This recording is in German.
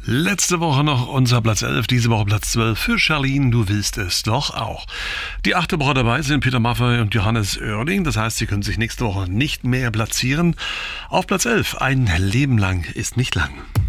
Letzte Woche noch unser Platz 11, diese Woche Platz 12 für Charlene, du willst es doch auch. Die 8. Woche dabei sind Peter Maffay und Johannes Oerding, das heißt, sie können sich nächste Woche nicht mehr platzieren. Auf Platz 11, ein Leben lang ist nicht lang.